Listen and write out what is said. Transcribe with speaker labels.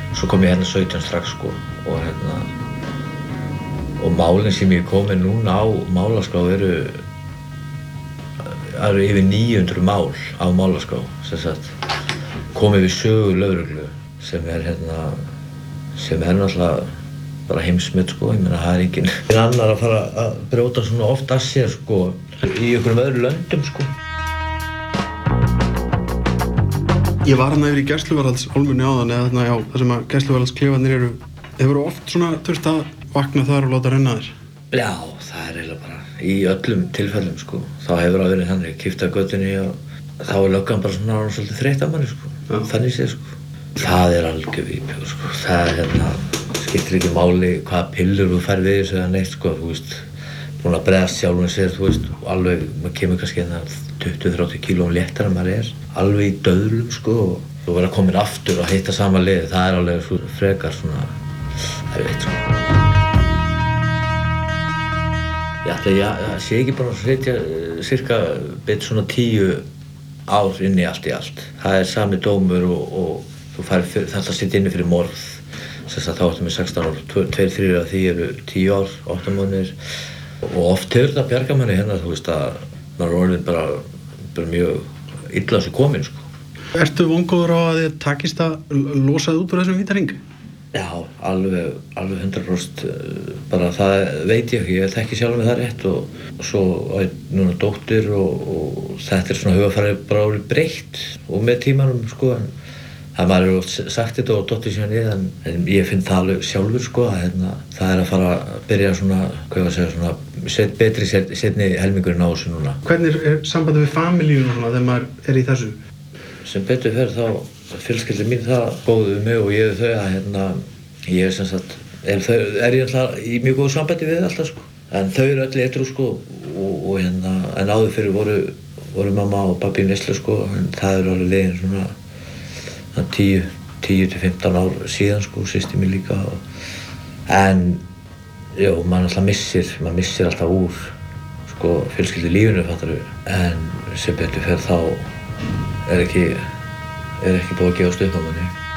Speaker 1: Svo kom ég hérna 17 strax sko og málin sem ég kom með núna á málaskrá eru yfir 900 mál á málaskrá, sem sagt komið við sögu lögreglu sem er náttúrulega bara heimsmet sko, ég meina það er enginn annar að fara að brjóta svona oft að sér sko í einhverjum öðrum löndum sko.
Speaker 2: Ég var hérna yfir í gæsluvarðhaldsálmunni áðan eða já, þar sem að gæsluvarðhaldsklefarnir eru. Hefurðu oft svona þurft að vakna þar og láta renna þér?
Speaker 1: Já, það er eiginlega bara í öllum tilfellum sko. Þá hefur það verið þannig, kippt af götunni og þá er löggan bara svona svolítið þreytt af manni sko. Já. Þannig séð sko. Það er algjör víbjó sko. Það skiptir ekki máli hvaða pillur þú færð við þessu eða neitt sko, þú veist. Búin að bregðast sjálfum sér, þú veist, og alveg, maður kemur kannski 20-30 kílóum léttar en maður er. Alveg í döðlum sko og þú verður að koma aftur og hitta sama lið, það er alveg svo frekar svona erfitt sko. Ég ætla að sé ekki bara að setja cirka svona 10 ár inn í allt. Það er sami dómur og þú þarft að sitja inni fyrir morð. Þess að þá áttu með 16 ár, 2-3 af því eru 10 ár, 8 mánuðir. Og oft hefur þetta bjargað manni hérna, þú veist að maður er orðinn bara mjög illa þessu kominn sko.
Speaker 2: Ertu vongóður á að þið takist að losa þig út úr þessum vítahring?
Speaker 1: Já, alveg 100%, bara það veit ég ekki, ég þekki sjálf með það rétt og svo á ég núna dóttir og þetta er svona hugarfarið bara orðið breytt og með tímanum sko, en maður er oft sagt þetta og dóttir síðan en ég finn það alveg sjálfur sko, að það er að fara að byrja svona, hvað ég var að segja, svona betri seinni helmingurinn á þessu núna.
Speaker 2: Hvernig er sambandið við familíun og svona þegar maður er í þessu?
Speaker 1: Sem betur fer þá fjölskyldan mín það góðu við mig og ég við þau að ég sem sagt er ég alltaf í mjög góðu sambandi við alltaf sko, en þau eru öll edrú sko og en áður fyrir voru mamma og pabbi í neyslu sko, en það eru alveg liðin svona 10-15 ár síðan sko, systir mín líka en já, maður missir alltaf úr sko fjölskyldu lífinu fattarðu, en sem betur fer þá er ekki búið að gefast upp á manni.